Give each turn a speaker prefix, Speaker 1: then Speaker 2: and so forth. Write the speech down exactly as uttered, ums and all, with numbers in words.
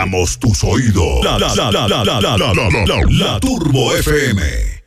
Speaker 1: tus oídos. La, la, la, la, la, la, la, la, la, la Turbo F M.